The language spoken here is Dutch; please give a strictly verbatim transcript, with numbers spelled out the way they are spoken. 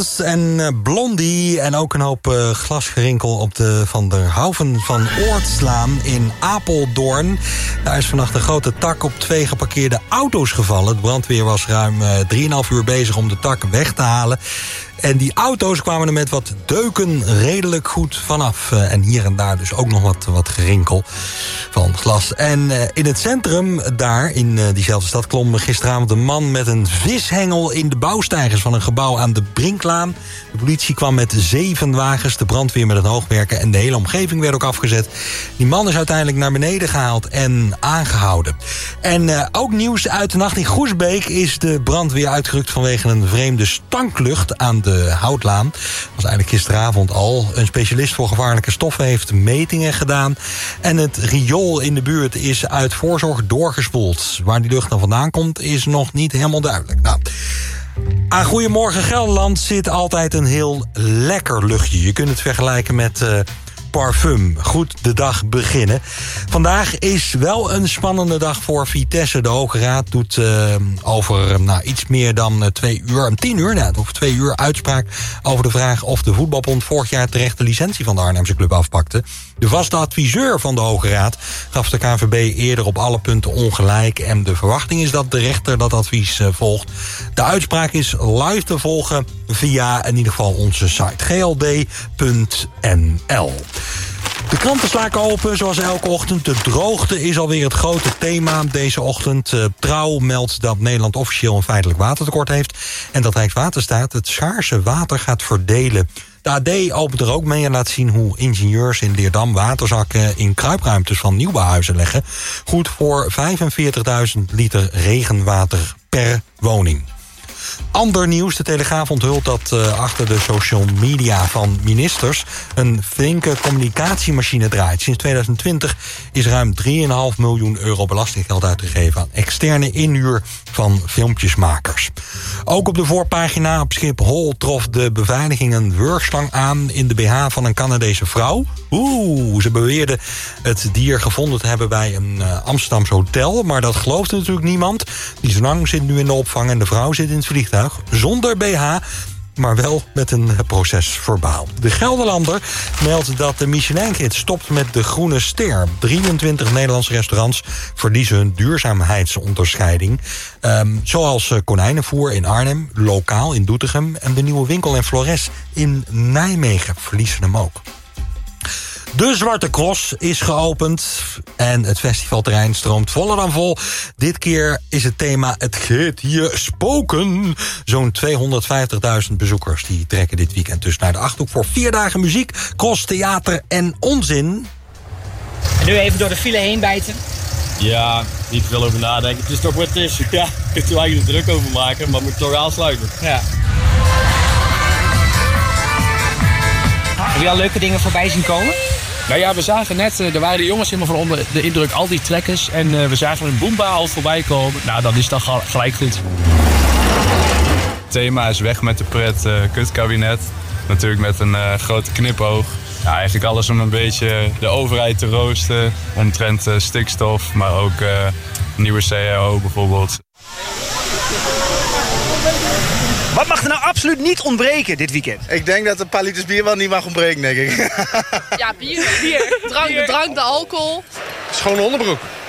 En Blondie en ook een hoop uh, glasgerinkel op de Van der Houven van Oortslaan in Apeldoorn. Daar is vannacht een grote tak op twee geparkeerde auto's gevallen. De brandweer was ruim uh, drieënhalf uur bezig om de tak weg te halen. En die auto's kwamen er met wat deuken redelijk goed vanaf. Uh, en hier en daar dus ook nog wat, wat gerinkel van glas. En uh, in het centrum daar, in uh, diezelfde stad, klom gisteravond een man met een vishengel in de bouwsteigers van een gebouw aan de Brinklaan. De politie kwam met zeven wagens, de brandweer met het hoogwerken en de hele omgeving werd ook afgezet. Die man is uiteindelijk naar beneden gehaald en aangehouden. En uh, ook nieuws uit de nacht in Goesbeek is de brandweer uitgerukt vanwege een vreemde stanklucht aan de De Houtlaan. Dat was eigenlijk gisteravond al. Een specialist voor gevaarlijke stoffen heeft metingen gedaan. En het riool in de buurt is uit voorzorg doorgespoeld. Waar die lucht dan vandaan komt is nog niet helemaal duidelijk. Nou, aan Goedemorgen Gelderland zit altijd een heel lekker luchtje. Je kunt het vergelijken met Uh, parfum. Goed de dag beginnen. Vandaag is wel een spannende dag voor Vitesse. De Hoge Raad doet uh, over uh, nou, iets meer dan uh, twee uur, um, tien uur, nou, over twee uur uitspraak over de vraag of de voetbalbond vorig jaar terecht de licentie van de Arnhemse club afpakte. De vaste adviseur van de Hoge Raad gaf de K N V B eerder op alle punten ongelijk en de verwachting is dat de rechter dat advies uh, volgt. De uitspraak is live te volgen via in ieder geval onze site g l d punt n l. De kranten slaan open, zoals elke ochtend. De droogte is alweer het grote thema deze ochtend. Uh, Trouw meldt dat Nederland officieel een feitelijk watertekort heeft en dat Rijkswaterstaat het schaarse water gaat verdelen. De A D opent er ook mee en laat zien hoe ingenieurs in Leerdam waterzakken in kruipruimtes van nieuwbouwhuizen leggen. Goed voor vijfenveertigduizend liter regenwater per woning. Ander nieuws, de Telegraaf onthult dat uh, achter de social media van ministers een flinke communicatiemachine draait. Sinds tweeduizend twintig is ruim drie komma vijf miljoen euro belastinggeld uitgegeven aan externe inhuur van filmpjesmakers. Ook op de voorpagina op Schiphol trof de beveiliging een wurgslang aan in de B H van een Canadese vrouw. Oeh, ze beweerde het dier gevonden te hebben bij een uh, Amsterdamse hotel, maar dat geloofde natuurlijk niemand. Die slang zit nu in de opvang en de vrouw zit in het vliegtuig zonder B H, maar wel met een procesverbaal. De Gelderlander meldt dat de Michelin-gids stopt met de groene ster. drieëntwintig Nederlandse restaurants verliezen hun duurzaamheidsonderscheiding. Um, zoals Konijnenvoer in Arnhem, Lokaal in Doetinchem en de nieuwe winkel in Flores in Nijmegen verliezen hem ook. De Zwarte Cross is geopend en het festivalterrein stroomt voller dan vol. Dit keer is het thema Het gaat hier spoken. Zo'n tweehonderdvijftigduizend bezoekers die trekken dit weekend dus naar de Achterhoek voor vier dagen muziek, cross, theater en onzin. En nu even door de file heen bijten. Ja, niet veel over nadenken. Het is toch wat het is. Ja, je kunt er eigenlijk druk over maken, maar moet toch aansluiten. Ja. Heb je al leuke dingen voorbij zien komen? Nou ja, we zagen net, er waren de jongens helemaal van onder de indruk, al die trekkers. En uh, we zagen een Boomba al voorbij komen. Nou, dan is dat gelijk goed. Het thema is weg met de pret, uh, kutkabinet. Natuurlijk met een uh, grote knipoog. Ja, eigenlijk alles om een beetje de overheid te roosten. Omtrent uh, stikstof, maar ook uh, nieuwe C A O bijvoorbeeld. Wat mag er nou absoluut niet ontbreken dit weekend? Ik denk dat een paar liters bier wel niet mag ontbreken, denk ik. Ja, bier. bier. Drank, de drank, de alcohol. Schone onderbroek.